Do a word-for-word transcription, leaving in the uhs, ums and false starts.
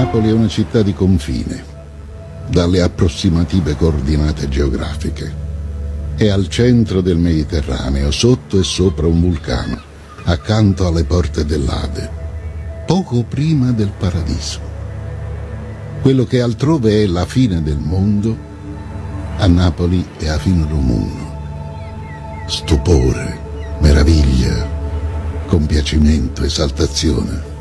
Napoli è una città di confine, dalle approssimative coordinate geografiche. È al centro del Mediterraneo, sotto e sopra un vulcano, accanto alle porte dell'Ade, poco prima del paradiso. Quello che altrove è la fine del mondo, a Napoli è la fine del mondo. Stupore, meraviglia, compiacimento, esaltazione.